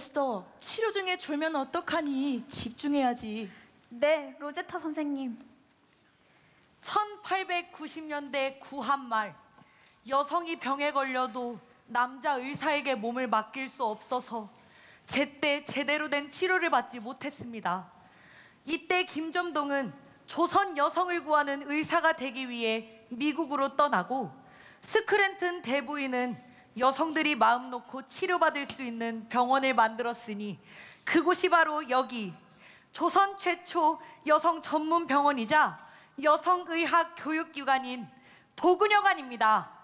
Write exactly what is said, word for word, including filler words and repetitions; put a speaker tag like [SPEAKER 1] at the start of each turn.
[SPEAKER 1] 에스더, 치료 중에 졸면 어떡하니? 집중해야지.
[SPEAKER 2] 네, 로제타 선생님.
[SPEAKER 3] 천팔백구십 년대 구한말, 여성이 병에 걸려도 남자 의사에게 몸을 맡길 수 없어서 제때 제대로 된 치료를 받지 못했습니다. 이때 김점동은 조선 여성을 구하는 의사가 되기 위해 미국으로 떠나고, 스크랜튼 대부인은 여성들이 마음 놓고 치료받을 수 있는 병원을 만들었으니 그곳이 바로 여기 조선 최초 여성 전문 병원이자 여성의학 교육기관인 보근여관입니다.